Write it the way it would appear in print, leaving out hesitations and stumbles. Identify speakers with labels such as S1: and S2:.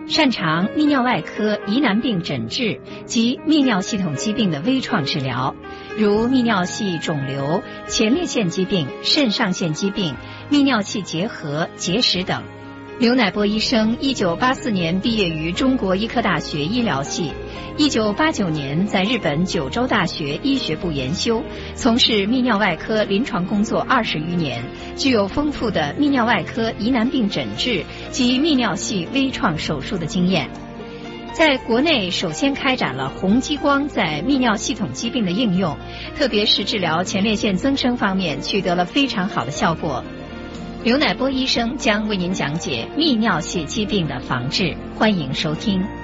S1: 擅长泌尿外科疑难病诊治及泌尿系统疾病的微创治疗，如泌尿系肿瘤、前列腺疾病、肾上腺疾病、泌尿器结核、结石等。刘乃波医生1984年毕业于中国医科大学医疗系，1989年在日本九州大学医学部研修，从事泌尿外科临床工作20余年，具有丰富的泌尿外科疑难病诊治及泌尿系微创手术的经验。在国内首先开展了红激光在泌尿系统疾病的应用，特别是治疗前列腺增生方面取得了非常好的效果。刘乃波医生将为您讲解泌尿系疾病的防治，欢迎收听。